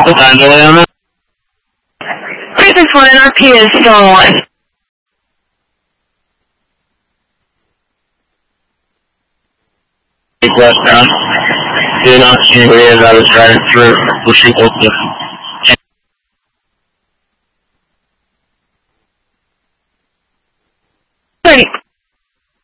delay on that? 361 NRP is still on. Westbound. Did not see anybody as I was driving through. Pushing open.